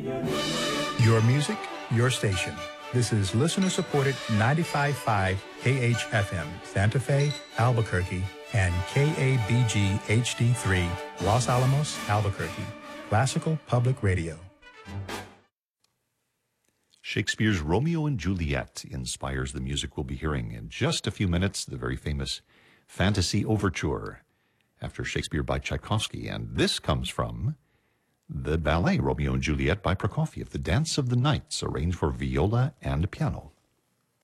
Your music, your station. This is listener-supported 95.5 KHFM, Santa Fe, Albuquerque, and KABG HD3, Los Alamos, Albuquerque. Classical Public Radio. Shakespeare's Romeo and Juliet inspires the music we'll be hearing in just a few minutes, the very famous Fantasy Overture after Shakespeare by Tchaikovsky. And this comes from the ballet Romeo and Juliet by Prokofiev, the Dance of the Knights, arranged for viola and piano.